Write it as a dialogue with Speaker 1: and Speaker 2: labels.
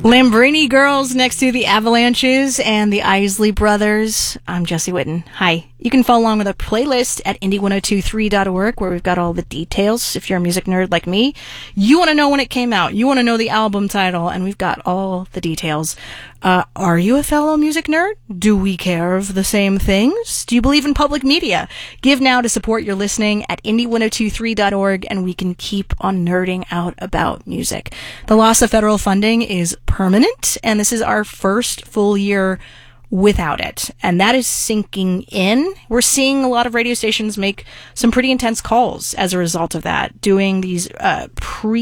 Speaker 1: Lambrini Girls next to the Avalanches and the Isley Brothers. I'm Jesse Whitten. Hi. You can follow along with our playlist at indie1023.org, where we've got all the details. If you're a music nerd like me, you want to know when it came out. You want to know the album title, and we've got all the details. Are you a fellow music nerd? Do we care of the same things? Do you believe in public media? Give now to support your listening at indie1023.org, and we can keep on nerding out about music. The loss of federal funding is permanent, and this is our first full year without it, and that is sinking in. We're seeing a lot of radio stations make some pretty intense calls as a result of that, doing these